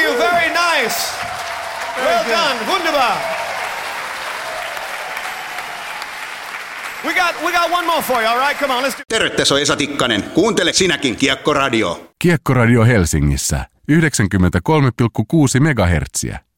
you, very nice. Well done, wunderbar. We got one more for you, all right? Come on, let's do... Terve, tässä on Esa Tikkanen. Kuuntele sinäkin Kiekko Radio. Kiekko Radio Helsingissä 93,6 megahertsiä.